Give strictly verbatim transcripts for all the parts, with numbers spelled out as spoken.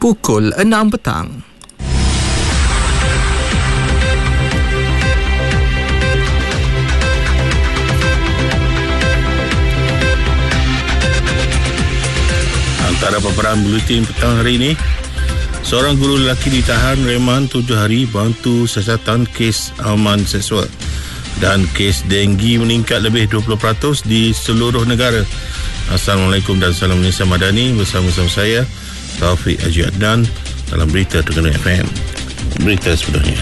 pukul enam petang. Antara paparan buletin petang hari ini, seorang guru lelaki ditahan reman tujuh hari bantu siasatan kes aman seksual, dan kes denggi meningkat lebih dua puluh peratus di seluruh negara. Assalamualaikum dan salam Malaysia Madani, bersama-sama saya Taufik Haji Adnan dalam Berita Terengganu F M. Berita sebelumnya,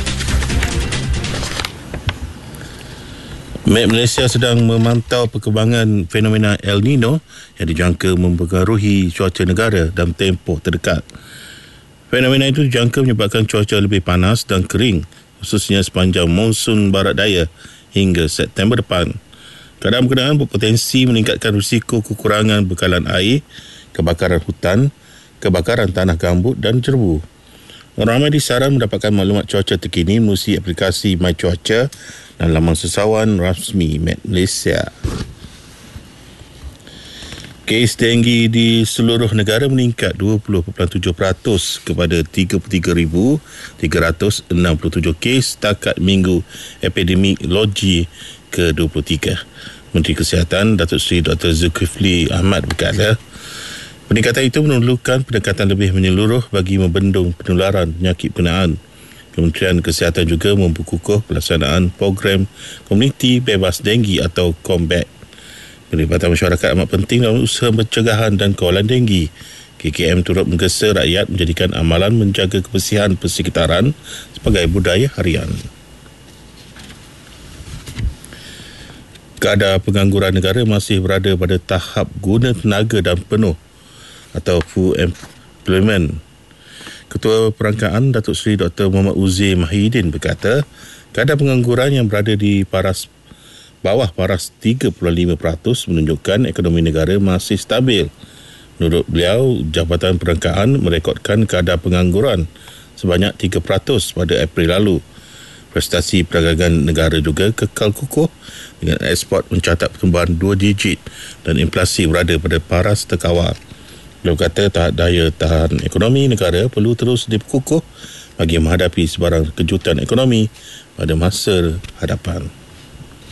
Met Malaysia sedang memantau perkembangan fenomena El Nino yang dijangka mempengaruhi cuaca negara dalam tempoh terdekat. Fenomena itu dijangka menyebabkan cuaca lebih panas dan kering, khususnya sepanjang monsun barat daya hingga September depan. Keadaan berkenaan berpotensi meningkatkan risiko kekurangan bekalan air, kebakaran hutan, kebakaran tanah gambut dan jerbu. Ramai disaran mendapatkan maklumat cuaca terkini melalui aplikasi My Cuaca dan laman sesawan rasmi Met Malaysia. Kes denggi di seluruh negara meningkat dua puluh perpuluhan tujuh peratus kepada tiga puluh tiga ribu tiga ratus enam puluh tujuh kes setakat minggu epidemiologi ke dua puluh tiga. Menteri Kesihatan Datuk Seri Doktor Zulkifli Ahmad berkata, peningkatan itu memerlukan pendekatan lebih menyeluruh bagi membendung penularan penyakit berkenaan. Kementerian Kesihatan juga memperkukuh pelaksanaan program komuniti bebas denggi atau Combat. Pelibatan masyarakat amat penting dalam usaha pencegahan dan kawalan denggi. K K M turut menggesa rakyat menjadikan amalan menjaga kebersihan persekitaran sebagai budaya harian. Kadar pengangguran negara masih berada pada tahap guna tenaga dan penuh atau full employment. Ketua Perangkaan Datuk Seri Doktor Muhammad Uzair Mahidin berkata, kadar pengangguran yang berada di paras bawah paras tiga puluh lima peratus menunjukkan ekonomi negara masih stabil. Menurut beliau, Jabatan Perangkaan merekodkan kadar pengangguran sebanyak tiga peratus pada April lalu. Prestasi perdagangan negara juga kekal kukuh dengan ekspor mencatat pertumbuhan dua digit dan inflasi berada pada paras terkawal. Beliau kata tahap daya tahan ekonomi negara perlu terus diperkukuh bagi menghadapi sebarang kejutan ekonomi pada masa hadapan.